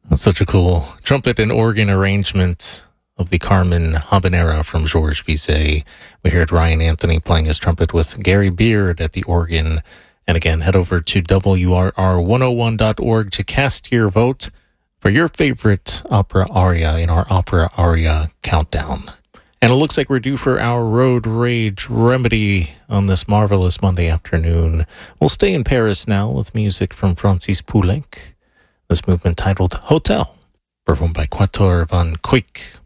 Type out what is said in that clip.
That's such a cool trumpet and organ arrangement of the Carmen Habanera from Georges Bizet. We heard Ryan Anthony playing his trumpet with Gary Beard at the organ. And again, head over to WRR101.org to cast your vote for your favorite opera aria in our opera aria countdown. And it looks like we're due for our road rage remedy on this marvelous Monday afternoon. We'll stay in Paris now with music from Francis Poulenc. This movement titled Hotel, performed by Quatuor van Kuik.